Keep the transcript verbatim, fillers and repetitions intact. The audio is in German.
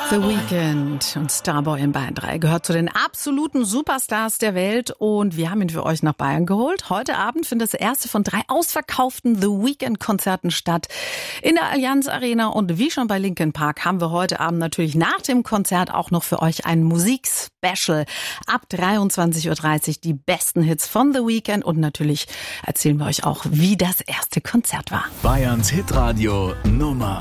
The Weeknd und Starboy in Bayern drei gehört zu den absoluten Superstars der Welt und wir haben ihn für euch nach Bayern geholt. Heute Abend findet das erste von drei ausverkauften The Weeknd-Konzerten statt in der Allianz Arena und wie schon bei Linkin Park haben wir heute Abend natürlich nach dem Konzert auch noch für euch ein Musikspecial. Ab dreiundzwanzig Uhr dreißig die besten Hits von The Weeknd und natürlich erzählen wir euch auch, wie das erste Konzert war. Bayerns Hitradio Nummer